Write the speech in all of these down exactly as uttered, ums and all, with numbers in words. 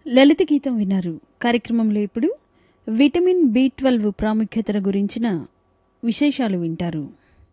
లలిత గీతం విన్నారు. కార్యక్రమంలో ఇప్పుడు విటమిన్ బి ట్వెల్వ్ ప్రాముఖ్యతను గురించిన విశేషాలు వింటారు.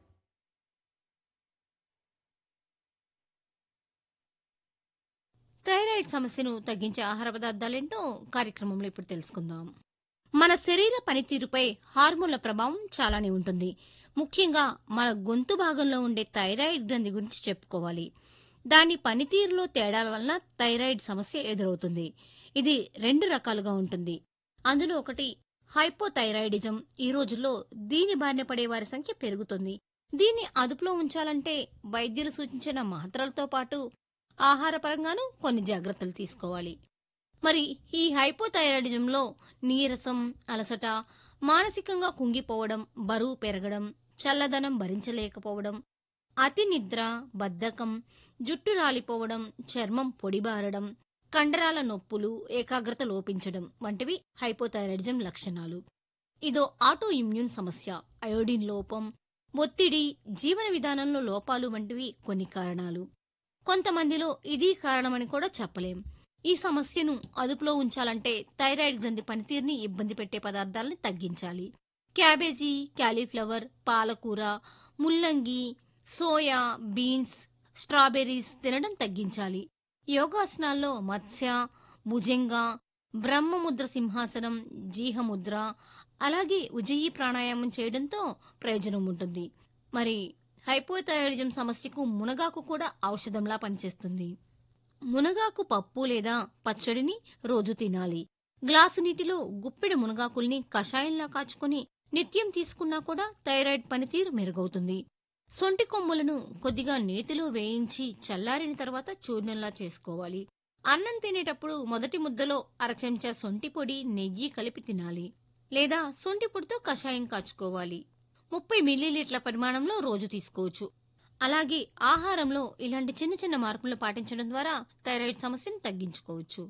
థైరాయిడ్ సమస్యను తగ్గించే ఆహార పదార్థాలేంటో కార్యక్రమంలో ఇప్పుడు తెలుసుకుందాం. మన శరీర పనితీరుపై హార్మోన్ల ప్రభావం చాలానే ఉంటుంది. ముఖ్యంగా మన గొంతు భాగంలో ఉండే థైరాయిడ్ గ్రంథి గురించి చెప్పుకోవాలి. దాని పనితీరులో తేడాల వలన థైరాయిడ్ సమస్య ఎదురవుతుంది. ఇది రెండు రకాలుగా ఉంటుంది. అందులో ఒకటి హైపోథైరాయిడిజం. ఈ రోజుల్లో దీని బారిన పడే వారి సంఖ్య పెరుగుతుంది. దీన్ని అదుపులో ఉంచాలంటే వైద్యులు సూచించిన మాత్రలతో పాటు ఆహారపరంగానూ కొన్ని జాగ్రత్తలు తీసుకోవాలి. మరి ఈ హైపోథైరాయిడిజంలో నీరసం, అలసట, మానసికంగా కుంగిపోవడం, బరువు పెరగడం, చల్లదనం భరించలేకపోవడం, అతి నిద్ర, బద్ధకం, జుట్టు రాలిపోవడం, చర్మం పొడిబారడం, కండరాల నొప్పులు, ఏకాగ్రత లోపించడం వంటివి హైపోథైరాయిడిజం లక్షణాలు. ఇదో ఆటో ఇమ్యూన్ సమస్య. అయోడిన్ లోపం, ఒత్తిడి, జీవన విధానంలో లోపాలు వంటివి కొన్ని కారణాలు. కొంతమందిలో ఇది కారణమని కూడా చెప్పలేం. ఈ సమస్యను అదుపులో ఉంచాలంటే థైరాయిడ్ గ్రంథి పనితీరుని ఇబ్బంది పెట్టే పదార్థాలను తగ్గించాలి. క్యాబేజీ, క్యాలీఫ్లవర్, పాలకూర, ముల్లంగి, సోయా, బీన్స్, స్ట్రాబెర్రీస్ తినడం తగ్గించాలి. యోగాసనాల్లో మత్స్య, భుజంగ, బ్రహ్మముద్ర సింహాసనం, జీహముద్ర, అలాగే ఉజ్జయి ప్రాణాయామం చేయడంతో ప్రయోజనం ఉంటుంది. మరి హైపోథైరాయిడిజం సమస్యకు మునగాకు కూడా ఔషధంలా పనిచేస్తుంది. మునగాకు పప్పు లేదా పచ్చడిని రోజు తినాలి. గ్లాసు నీటిలో గుప్పెడు మునగాకుల్ని కషాయంలా కాచుకొని నిత్యం తీసుకున్నా కూడా థైరాయిడ్ పనితీరు మెరుగవుతుంది. సొంటి కొమ్ములను కొద్దిగా నేతిలో వేయించి చల్లారిన తర్వాత చూర్ణంలా చేసుకోవాలి. అన్నం తినేటప్పుడు మొదటి ముద్దలో అర చెంచా సొంటి పొడి, నెయ్యి కలిపి తినాలి. లేదా సొంటి పొడితో కషాయం కాచుకోవాలి. ముప్పై మిల్లీలీటర్ల పరిమాణంలో రోజు తీసుకోవచ్చు. అలాగే ఆహారంలో ఇలాంటి చిన్న చిన్న మార్పులు పాటించడం ద్వారా థైరాయిడ్ సమస్యను తగ్గించుకోవచ్చు.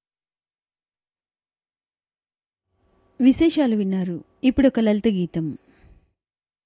విశేషాలు విన్నారు. ఇప్పుడు ఒక లలిత గీతం.